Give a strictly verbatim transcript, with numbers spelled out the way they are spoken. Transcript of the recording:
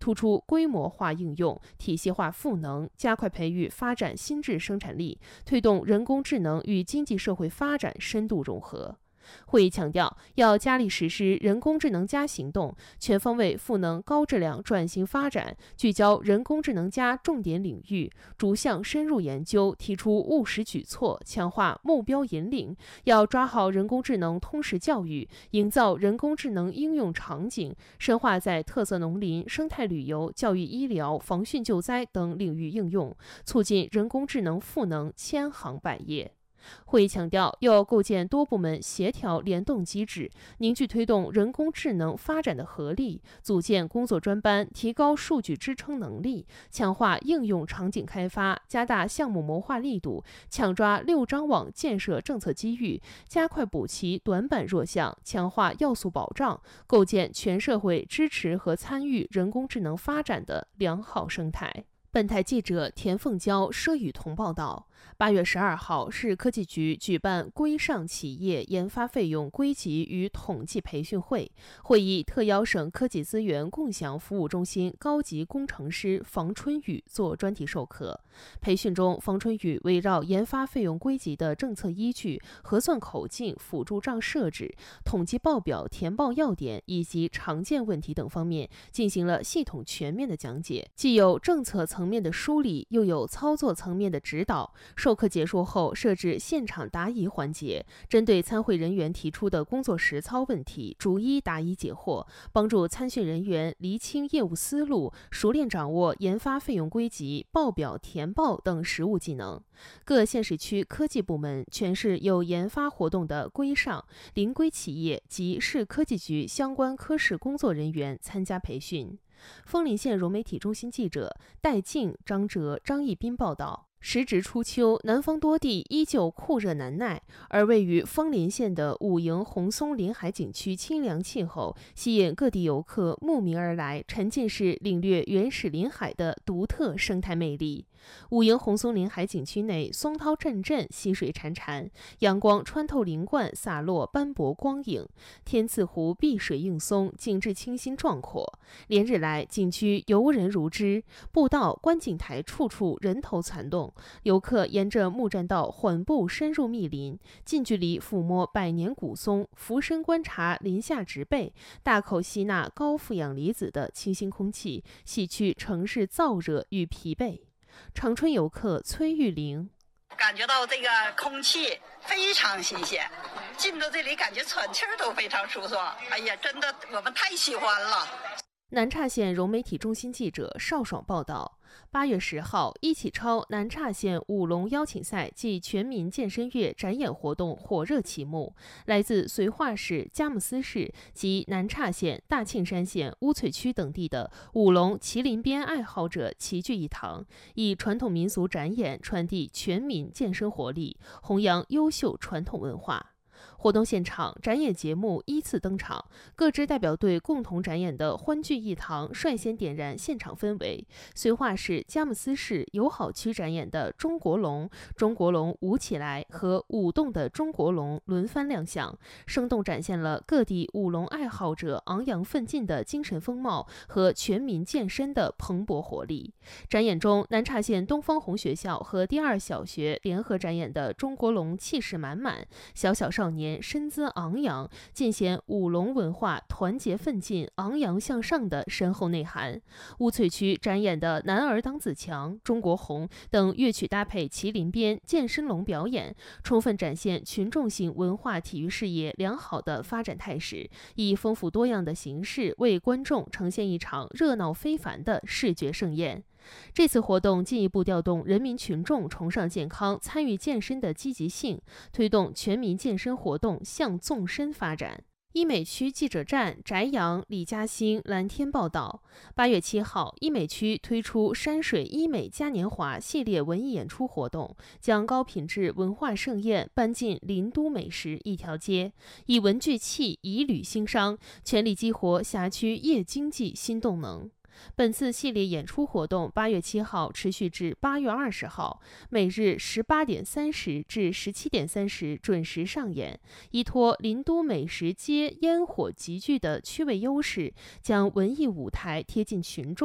突出规模化应用、体系化赋能，加快培育发展新质生产力，推动人工智能与经济社会发展深度融合。会议强调，要加力实施人工智能加行动，全方位赋能高质量转型发展，聚焦人工智能加重点领域，逐项深入研究，提出务实举措，强化目标引领。要抓好人工智能通识教育，营造人工智能应用场景，深化在特色农林、生态旅游、教育医疗、防汛救灾等领域应用，促进人工智能赋能千行百业。会议强调，要构建多部门协调联动机制，凝聚推动人工智能发展的合力，组建工作专班，提高数据支撑能力，强化应用场景开发，加大项目谋划力度，抢抓六张网建设政策机遇，加快补齐短板弱项，强化要素保障，构建全社会支持和参与人工智能发展的良好生态。本台记者田凤娇、佘雨桐报道。八月十二号，市科技局举办规上企业研发费用归集与统计培训会，会议特邀省科技资源共享服务中心高级工程师房春雨做专题授课。培训中，房春雨围绕研发费用归集的政策依据、核算口径、辅助账设置、统计报表填报要点以及常见问题等方面进行了系统全面的讲解，既有政策层面的梳理，又有操作层面的指导。授课结束后，设置现场答疑环节，针对参会人员提出的工作实操问题，逐一答疑解惑，帮助参训人员厘清业务思路，熟练掌握研发费用归集、报表填报等实务技能。各县市区科技部门、全市有研发活动的规上、临规企业及市科技局相关科室工作人员参加培训。枫林县融媒体中心记者戴静、张哲、张义斌报道。时值初秋，南方多地依旧酷热难耐，而位于枫林县的五营红松临海景区清凉气候，吸引各地游客慕名而来，沉浸式领略原始临海的独特生态魅力。五营红松临海景区内松涛阵阵，溪水潺潺，阳光穿透林冠，洒落斑驳光影。天赐湖碧水映松，景致清新壮阔。连日来，景区游人如织，步道、观景台处处人头攒动。游客沿着木栈道缓步深入密林，近距离抚摸百年古松，俯身观察林下植被，大口吸纳高负氧离子的清新空气，洗去城市燥热与疲惫。长春游客崔玉玲感觉到这个空气非常新鲜，进到这里感觉喘气儿都非常舒爽。哎呀，真的我们太喜欢了。 南岔县融媒体中心记者邵爽报道，八月十号，一起超南岔县舞龙邀请赛暨全民健身月展演活动火热启幕。来自绥化市、佳木斯市及南岔县、大庆山县、乌翠区等地的舞龙麒麟鞭爱好者齐聚一堂，以传统民俗展演传递全民健身活力，弘扬优秀传统文化。活动现场，展演节目依次登场，各支代表队共同展演的欢聚一堂率先点燃现场氛围。绥化市、佳木斯市友好区展演的中国龙、中国龙舞起来和舞动的中国龙轮番亮相，生动展现了各地舞龙爱好者昂扬奋进的精神风貌和全民健身的蓬勃活力。展演中，南岔县东方红学校和第二小学联合展演的中国龙气势满满，小小少年身姿昂扬，尽显舞龙文化团结奋进、昂扬向上的深厚内涵。乌翠区展演的男儿当自强、中国红等乐曲搭配麒麟鞭、健身龙表演，充分展现群众性文化体育事业良好的发展态势，以丰富多样的形式为观众呈现一场热闹非凡的视觉盛宴。这次活动进一步调动人民群众崇尚健康、参与健身的积极性，推动全民健身活动向纵深发展。医美区记者站翟阳、李嘉欣、蓝天报道，八月七号，医美区推出山水医美嘉年华系列文艺演出活动，将高品质文化盛宴搬进林都美食一条街，以文聚气，以旅兴商，全力激活辖区夜经济新动能。本次系列演出活动八月七号持续至八月二十号，每日十八点三十至十七点三十准时上演。依托林都美食街烟火集聚的区位优势，将文艺舞台贴近群众。